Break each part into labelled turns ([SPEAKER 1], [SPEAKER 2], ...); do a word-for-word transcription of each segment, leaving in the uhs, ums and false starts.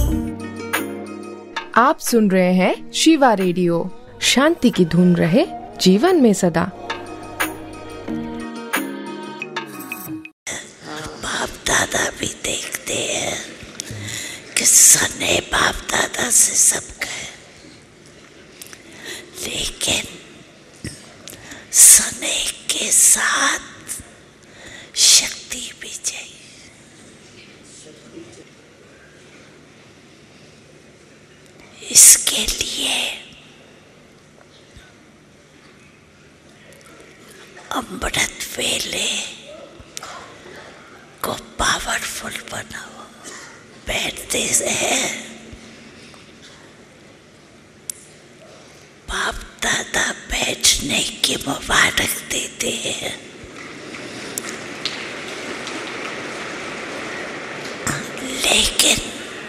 [SPEAKER 1] आप सुन रहे हैं शिवा रेडियो। शांति की धुन रहे जीवन में सदा।
[SPEAKER 2] बाप दादा भी देखते हैं कि सने बाप दादा से सब कहे, लेकिन सने के साथ शक्ति भी चाहिए। इसके लिए अमृत वेले को पावरफुल बनाओ। बैठते हैं, बाप दादा बैठने की मुबारक देते हैं, लेकिन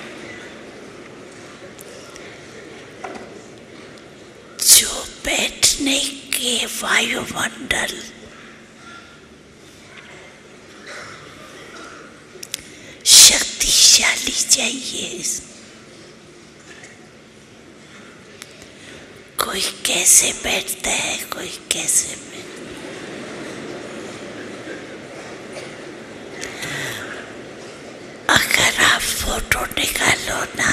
[SPEAKER 2] जो बैठने के वायुमंडल शक्तिशाली चाहिए। कोई कैसे बैठता है, कोई कैसे बैठता है। अगर आप फोटो निकालो ना,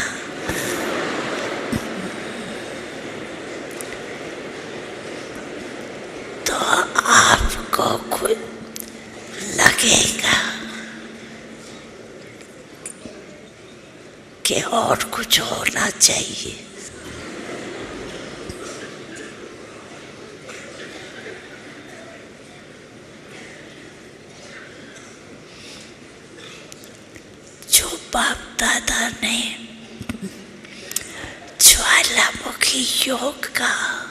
[SPEAKER 2] तो आपको खुद लगेगा कि और कुछ होना चाहिए। जो बाप दादा ने ज्वालामुखी योग का,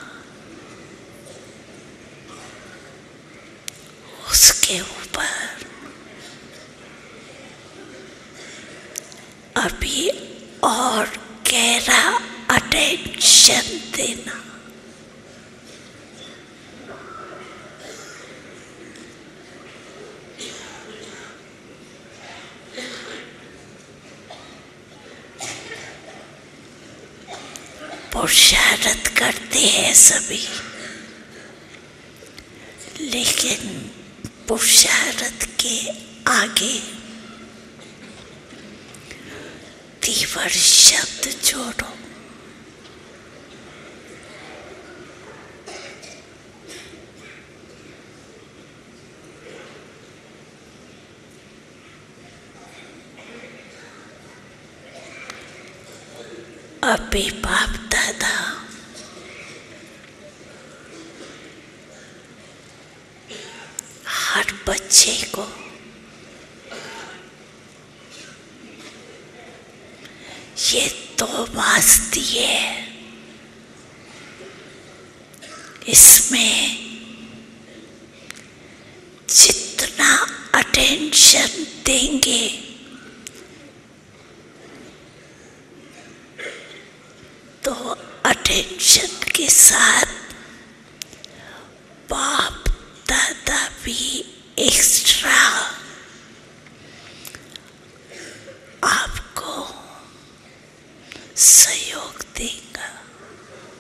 [SPEAKER 2] उसके ऊपर अभी और गहरा अटेंशन देना। पुरुषार्थ करते हैं सभी, लेकिन पुरुषार्थ के आगे तीव्र शब्द जोड़ो। अभी बाप दादा हर बच्चे को ये दो मास दिए, इसमें जितना अटेंशन देंगे तो अटेंशन के साथ बाप दादा भी